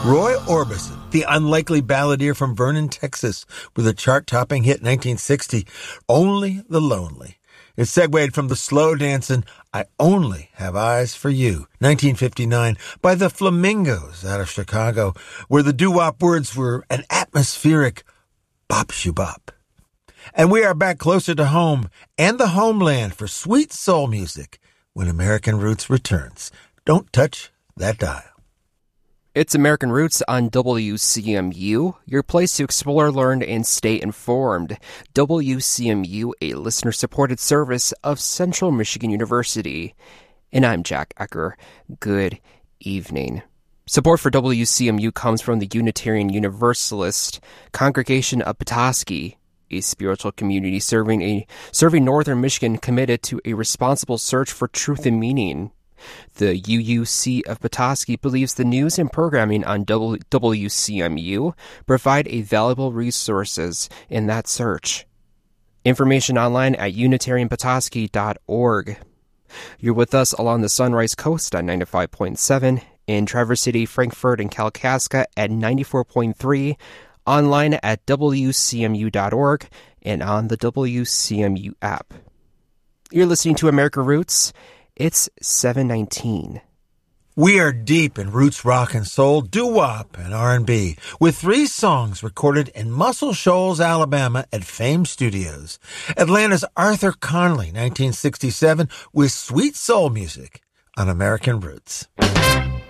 Roy Orbison, the unlikely balladeer from Vernon, Texas, with a chart-topping hit in 1960, Only the Lonely. It segued from the slow dancing I Only Have Eyes for You, 1959, by the Flamingos out of Chicago, where the doo-wop words were an atmospheric bop-shoo-bop. And we are back closer to home and the homeland for sweet soul music when American Roots returns. Don't touch that dial. It's American Roots on WCMU, your place to explore, learn, and stay informed. WCMU, a listener-supported service of Central Michigan University. And I'm Jack Ecker. Good evening. Support for WCMU comes from the Unitarian Universalist Congregation of Petoskey, a spiritual community serving northern Michigan committed to a responsible search for truth and meaning. The UUC of Petoskey believes the news and programming on WCMU provide a valuable resources in that search. Information online at unitarianpetoskey.org. You're with us along the Sunrise Coast on 95.7, in Traverse City, Frankfort, and Kalkaska at 94.3, online at wcmu.org, and on the WCMU app. You're listening to America Roots. It's 7:19. We are deep in roots rock and soul, doo-wop and R&B, with 3 songs recorded in Muscle Shoals, Alabama at Fame Studios. Atlanta's Arthur Conley, 1967, with sweet soul music on American Roots.